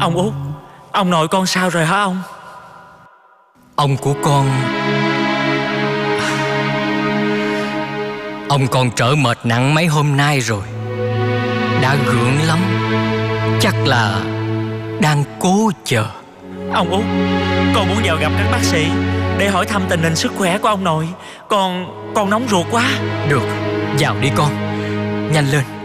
Ông Út, ông nội con sao rồi hả ông? Ông của con... Ông còn trở mệt nặng mấy hôm nay rồi. Đã gượng lắm. Chắc là đang cố chờ. Ông Út, con muốn vào gặp các bác sĩ để hỏi thăm tình hình sức khỏe của ông nội. Con nóng ruột quá. Được, vào đi con. Nhanh lên,